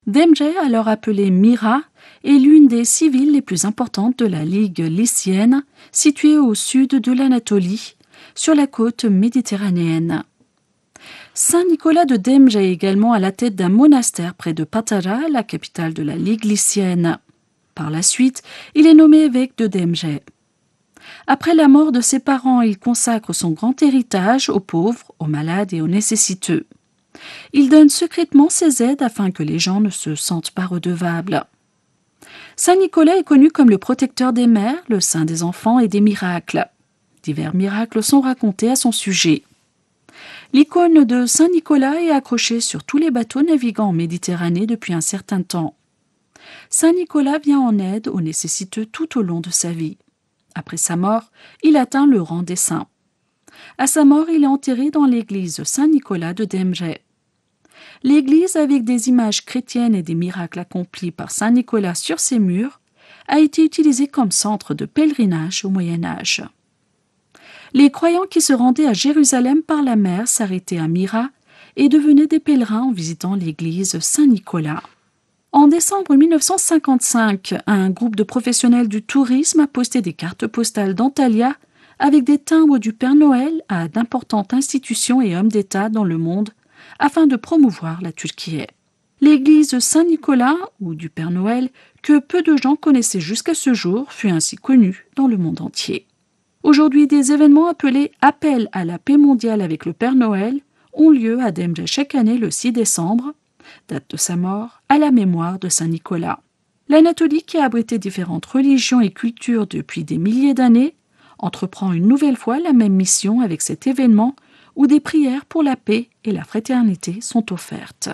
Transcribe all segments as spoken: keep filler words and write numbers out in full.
Demje, alors appelée Mira, est l'une des six villes les plus importantes de la Ligue lycienne, située au sud de l'Anatolie, sur la côte méditerranéenne. Saint Nicolas de Demje est également à la tête d'un monastère près de Patara, la capitale de la Ligue lycienne. Par la suite, il est nommé évêque de Demje. Après la mort de ses parents, il consacre son grand héritage aux pauvres, aux malades et aux nécessiteux. Il donne secrètement ses aides afin que les gens ne se sentent pas redevables. Saint Nicolas est connu comme le protecteur des mères, le saint des enfants et des miracles. Divers miracles sont racontés à son sujet. L'icône de Saint Nicolas est accrochée sur tous les bateaux naviguant en Méditerranée depuis un certain temps. Saint Nicolas vient en aide aux nécessiteux tout au long de sa vie. Après sa mort, il atteint le rang des saints. À sa mort, il est enterré dans l'église Saint-Nicolas de Demje. L'église, avec des images chrétiennes et des miracles accomplis par Saint Nicolas sur ses murs, a été utilisée comme centre de pèlerinage au Moyen Âge. Les croyants qui se rendaient à Jérusalem par la mer s'arrêtaient à Myra et devenaient des pèlerins en visitant l'église Saint-Nicolas. En décembre mille neuf cent cinquante-cinq, un groupe de professionnels du tourisme a posté des cartes postales d'Antalya avec des timbres du Père Noël à d'importantes institutions et hommes d'État dans le monde afin de promouvoir la Turquie. L'église Saint-Nicolas, ou du Père Noël, que peu de gens connaissaient jusqu'à ce jour, fut ainsi connue dans le monde entier. Aujourd'hui, des événements appelés « Appel à la paix mondiale avec le Père Noël » ont lieu à Demje chaque année le six décembre, date de sa mort, à la mémoire de Saint Nicolas. L'Anatolie, qui a abrité différentes religions et cultures depuis des milliers d'années, entreprend une nouvelle fois la même mission avec cet événement où des prières pour la paix et la fraternité sont offertes.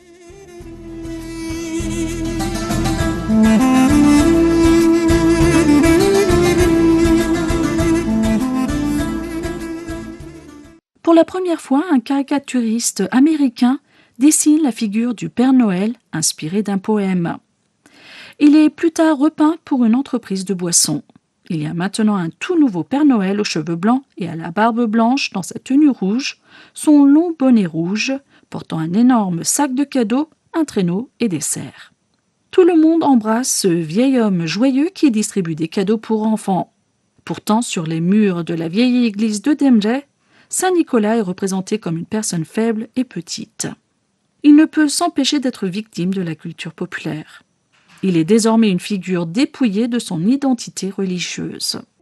Pour la première fois, un caricaturiste américain dessine la figure du Père Noël inspirée d'un poème. Il est plus tard repeint pour une entreprise de boissons. Il y a maintenant un tout nouveau Père Noël aux cheveux blancs et à la barbe blanche dans sa tenue rouge, son long bonnet rouge, portant un énorme sac de cadeaux, un traîneau et des serres. Tout le monde embrasse ce vieil homme joyeux qui distribue des cadeaux pour enfants. Pourtant, sur les murs de la vieille église de Demje, Saint Nicolas est représenté comme une personne faible et petite. Il ne peut s'empêcher d'être victime de la culture populaire. Il est désormais une figure dépouillée de son identité religieuse.